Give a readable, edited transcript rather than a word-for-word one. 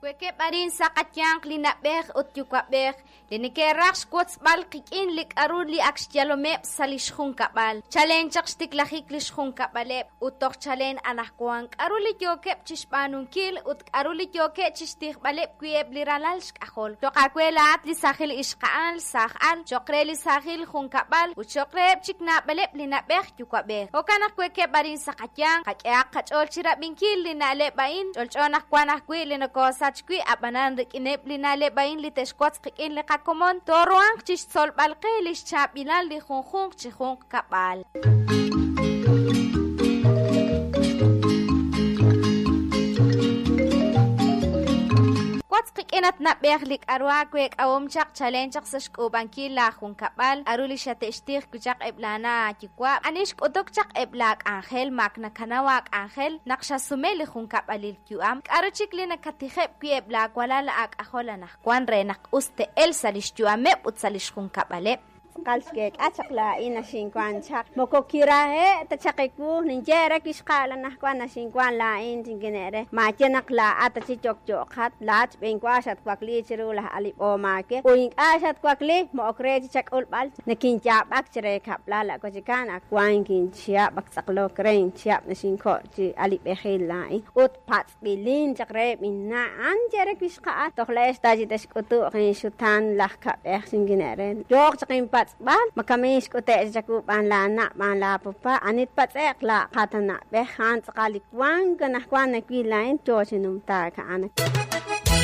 Kweke parin sa katyang linabek ut yukwabek, linikerak squats bal kikin lik arun li aksyalomep sa lishkong kapal. Challenge ak stiklahik lishkong kapalep, utok chalen anakwang arulit yokep chispanung kil ut arulit yoke chistik balep kuyeb liralal shkahol. Chokakwela at li sahil ishkaan sahal, chokre li sahil kong kapal, ut chokre chikna balep linabek yukwabek. Okanak kweke parin sa katyang, katyak kachol chirabing kil linalep bain, cholchonak kwanak kwi linakosa Kwi abanan rik inep linale bain li teshkwats kikin li kakomon toroang chish sol balke li chap ilan li khong chikhong kapal. Kwats kikinat na beklik arwa kwek awomchak challenge sa shkuban kila khong kapal aruli siya testir kuchak eblana kikwa anish udok chak eblak angel mak na kanawak angel naksha sumeli khong kapalil kyuam aruchik li nakatihep kwi eblak wala laak ahola nakwan re nak uste el salish kyuamep ut salish khong kapalep Kalskek achakla ina shinkwan chak moko kirahe ta chakiku ninjere kiskala na kwan na shinkwan lain tinginere machenak la ata chichok chokhat lat bengkwasat kwakli chirula alip o make uing asat kwakli mo okre chak ulbal nakincha bak chire kapla la ko chikana kwan kinchia bak saklo kren chia na shinko chi alip ehil lai ut pat bilin chakre minna anjere kiska tokles taji deskutu kin shutan lah kap singinere jok chakin Ban makamis ko te jakupan lana malapo pa anit patsek la katana be han sakalikwang ganahkwan na kwilain to sinumta ka anak